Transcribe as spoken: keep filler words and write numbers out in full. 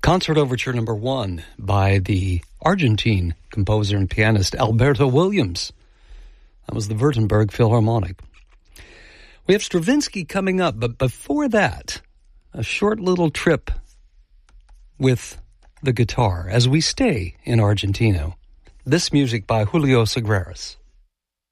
Concert Overture number one by the Argentine composer and pianist Alberto Williams. That was the Württemberg Philharmonic. We have Stravinsky coming up, but before that, a short little trip with the guitar as we stay in Argentina. This music by Julio Sagreras.